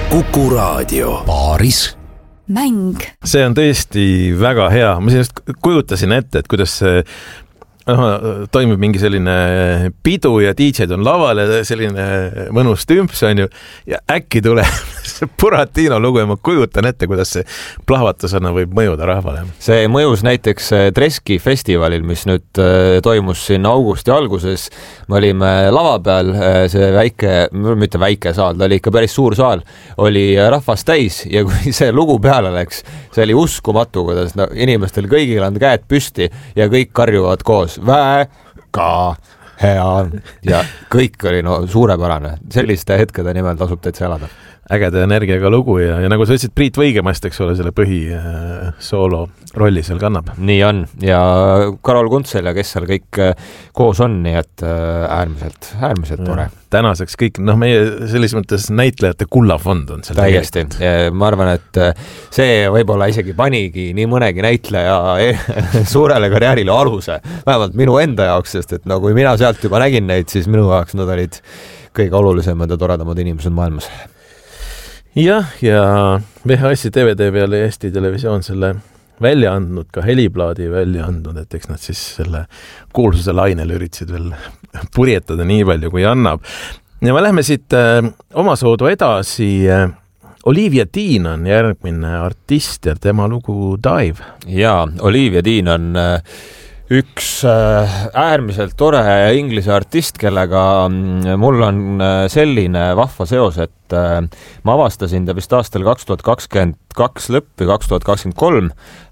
Kuku Raadio. Paaris. Mäng. See on tõesti väga hea. Ma sellest kujutasin ette, et kuidas see toimub mingi selline pidu ja DJ-d on laval ja selline mõnus tümps on ju ja äkki tuleb see Buratino lugu ja ma kujutan ette, kuidas see plahvatusena võib mõjuda rahvale. See mõjus näiteks Treski festivalil, mis nüüd toimus siin augusti alguses. Me olime lava peal, see mitte väike saal, ta oli ikka päris suur saal, oli rahvast täis ja kui see lugu peale läks, see oli uskumatu, kuidas inimestel kõigil on käed püsti ja kõik karjuvad koos. Väga hea ja kõik oli suurepärane. Selliste hetkede nimel tasub täitsa elada. Ägeda energiaga lugu ja nagu sa ütlesid, Priit Võigemast, eks ole, selle põhi soolo rolli seal kannab. Nii on ja Karol Kuntsel ja kes seal kõik koos on, nii et äärmiselt tore. Tänaseks kõik, meie selles mõttes näitlejate kullafond on seal. Täiesti. Ma arvan, et see võib-olla isegi panigi nii mõnegi näitleja suurele karjäärile aluse. Vähemalt minu enda jaoks, sest et kui mina sealt juba nägin neid, siis minu jaoks nad olid kõige olulisemad ja toredamad inimesed maailmas. Jah, ja VHS-i DVD peale Eesti Televisioon selle välja andnud, ka heliplaadi välja andnud, et eks nad siis selle kuulsuse lainel üritasid veel purjetada nii palju, kui annab. Ja me lähme siit omasoodu edasi. Olivia Dean on järgmine artist ja tema lugu Dive. Jaa, Olivia Dean on üks äärmiselt tore inglise artist, kellega mul on selline vahva seos, et ma avastasin ta vist aastal 2022 lõpp või 2023.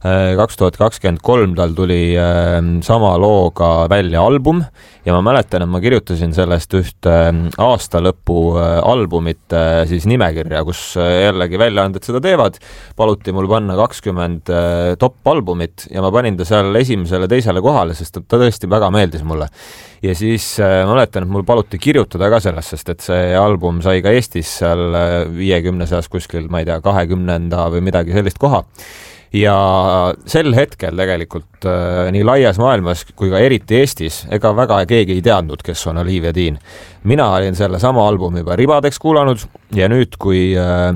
2023 tal tuli sama looga välja album ja ma mäletan, et ma kirjutasin sellest ühte aasta lõpu albumit siis nimekirja, kus jällegi väljaanded seda teevad. Paluti mul panna 20 top albumit ja ma panin ta seal esimesele teisele kohale, sest ta tõesti väga meeldis mulle. Ja siis ma mäletan, et mul paluti kirjutada ka sellest, sest et see album sai ka Eestis seal 50 seas kuskil, ma ei tea, 20 või midagi sellist koha. Ja sel hetkel tegelikult nii laias maailmas kui ka eriti Eestis ega väga keegi ei teadnud, kes on Olivia Dean. Mina olin selle sama albumi juba ribadeks kuulanud ja nüüd, kui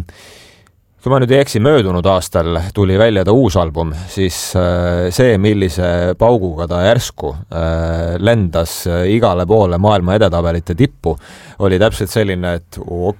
ma nüüd ei eksi, möödunud aastal tuli välja ta uus album, siis see, millise pauguga ta järsku lendas igale poole maailma edetabelite tippu, oli täpselt selline, et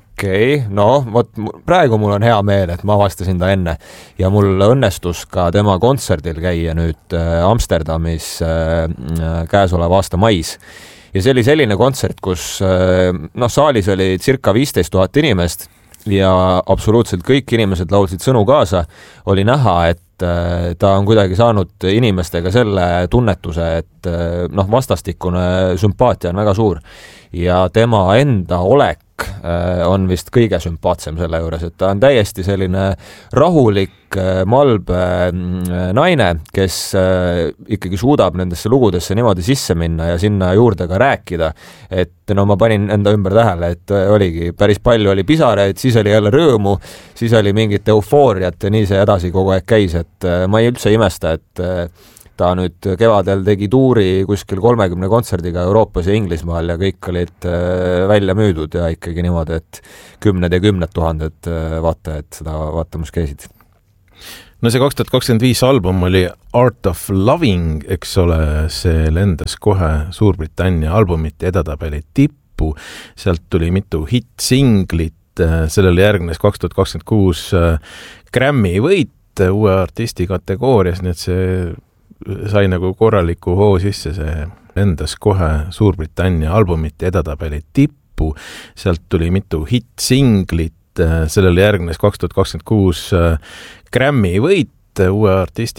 praegu mul on hea meel, et ma avastasin ta enne ja mul õnnestus ka tema kontserdil käia nüüd Amsterdamis käesoleva aasta mais. Ja see oli selline kontsert, kus saalis oli circa 15 000 inimest ja absoluutselt kõik inimesed laulsid sõnu kaasa. Oli näha, et ta on kuidagi saanud inimestega selle tunnetuse, et vastastikune sümpaatia on väga suur ja tema enda olek on vist kõige sümpaatsem selle juures, et ta on täiesti selline rahulik, malbe naine, kes ikkagi suudab nendesse lugudesse niimoodi sisse minna ja sinna juurde ka rääkida, et ma panin enda ümber tähele, et oligi päris palju oli pisaraid, siis oli jälle rõõmu, siis oli mingit eufooriat ja nii see edasi kogu aeg käis, et ma ei üldse imesta, et ta nüüd kevadel tegi tuuri kuskil 30 kontserdiga Euroopas ja Inglismaal ja kõik olid välja müüdud ja ikkagi niimoodi, et 10 ja 10 000 vaatajad seda vaatamas käisid. No see 2025 album oli Art of Loving, eks ole, see lendas kohe Suurbritannia albumite edetabeli tippu, sealt tuli mitu hit-singlit, sellele järgnes 2026 Grammy võit uue artisti kategoorias, nii et see sai nagu korraliku hoo sisse, see lendas kohe Suurbritannia albumite edetabeli tippu, sealt tuli mitu hit-singlit, sellele järgnes 2026 Grammy võit uue artisti